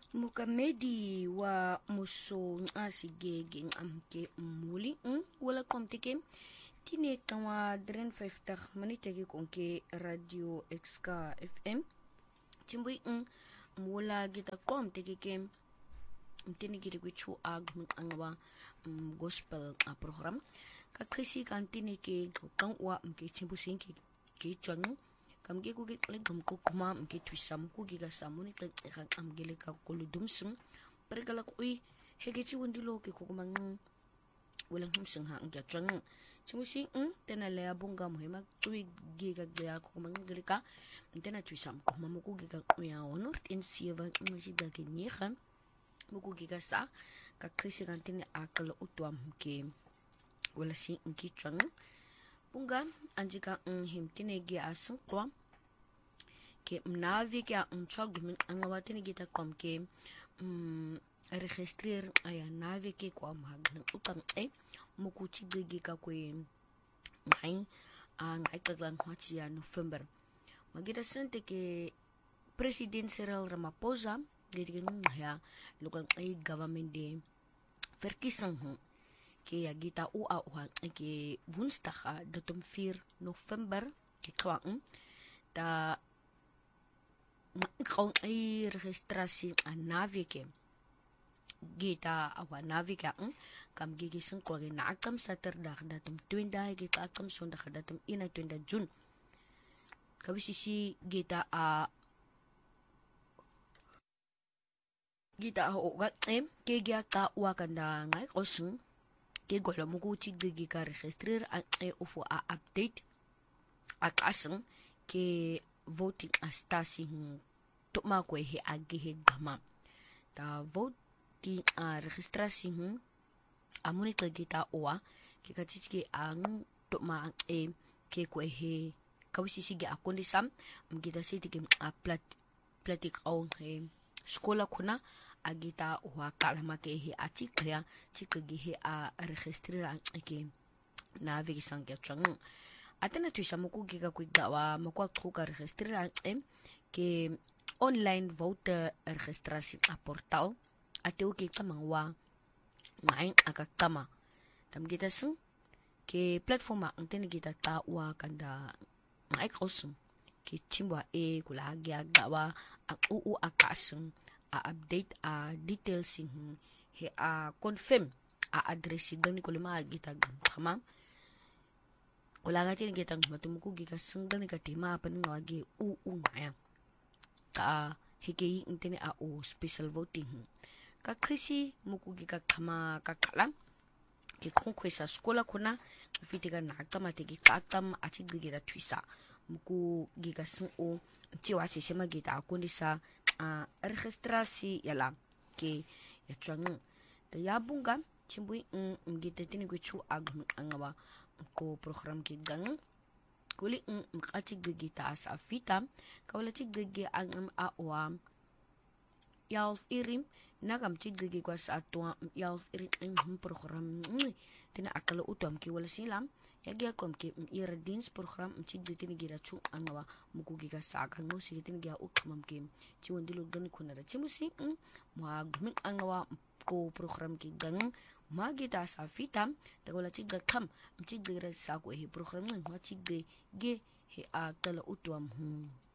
Mukamedi wa muso asigege amke muli wala komtike tine tawa 53 minute konke radio XK FM timbui wala gita komtike ke tine gite kwichu angwa gospel program ka krisi kantine ke kan wa mke timbusin ke chanu kamge ku ke legum ko kuma mke twisam ku giga samuni kan amgele ka koludumsum pergala ku hege chi wundilo ke ko kumang walang humsung ha ang chang chimusi tena le abunga muhima tui giga gya ko kumang gelika tena twisam ko mamuku giga ya honor in sieva mujida ke nyeha muku giga sa ka krisi kantine akala utwam ke wala si mki chang bunga anjika himtine gya asan kwa ke mnavi ke chagmin angawatini gita kom ke registreer aya navi ke kwa maglan ukam muku chigigi ka kwe ngai ngai kaglan kwachi ya November magita sente ke President Cyril Ramaphosa gidi ya local government de verkiesing ke ya gita ke woensdag datum 4 November ke kwang da gewoon registratie aan navike gita awa navika kam gigising ko na akam saterdag datum 20 gita akam sondag datum 21 June kabisisi gita ke gya ka wakanda ngai kosing ke gola mugu chiggi ka registrer ufu update akasing ke voting astasi tokma ko he agi gama ta voting registrasi amuni ke gita oa ke kachichi ang tokma ke ko he kawisi sige akundi sam mgita siti ke platik on he skola kuna agita oa kalama ke he achikya chikgi he registrer ke na vigisang ke chang atena tuisa muku giga kuidawa makwa truka registreer ke online voter registrasi portal ateu ke kamangwa ngain akakama tam kita sung ke platforma antene kita tawa kanda ngai kosung ke chimwa kulagi agawa akasung update details he confirm address gani kulima kita kama wala gatin gitang matumuku giga sunggal ni katima paning wagi ngaya ka hiki intene special voting ka krisi muku giga kama kakala ke konkwesa skola kuna fitiga na kama tigi kakam ati giga twisa muku giga sun tiwa sema gita akundisa registrasi yala ke ya chwangu da yabunga chimbui ngite tini guchu angawa ko program ki gang kuli mkati gigi taas afita kawala chi gigi ang awa yalf irim nagam chi gigi kwa sa atwa yalf irim program tina akala utam ki wala silam yagi akom ki iradins program chi gigi tini gira chu angawa muku giga sa kan no si tini gira ukamam ki chi wandilo gani kunara chi musi mga guming angawa ko program ki gang magita sa fitam tagola chigga kam chigga sa ko he program ngwa chigge ge he akala utwam